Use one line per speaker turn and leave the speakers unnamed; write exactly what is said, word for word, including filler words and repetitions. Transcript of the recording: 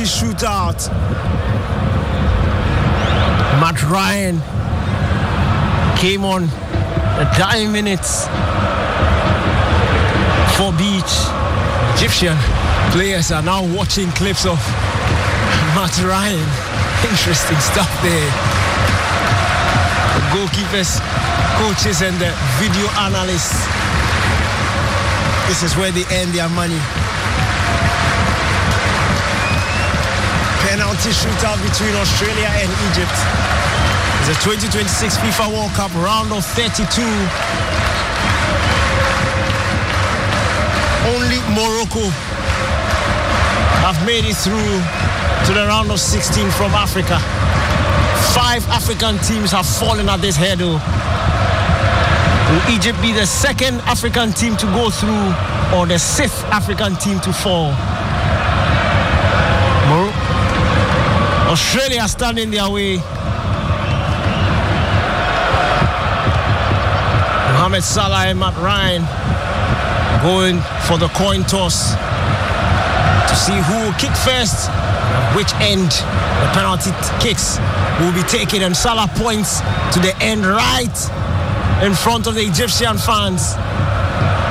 penalty shootout. Matt Ryan came on the dying minutes for Beach. Egyptian players are now watching clips of Matt Ryan. Interesting stuff there. The goalkeepers, coaches, and the video analysts. This is where they earn their money. Penalty shootout between Australia and Egypt. It's the twenty twenty-six FIFA World Cup round of thirty-two. Only Morocco have made it through to the round of sixteen from Africa. Five African teams have fallen at this hurdle. Will Egypt be the second African team to go through or the sixth African team to fall? Mor- Australia standing their way. Mohamed Salah and Matt Ryan going for the coin toss to see who will kick first, which end the penalty t- kicks will be taken. And Salah points to the end right in front of the Egyptian fans.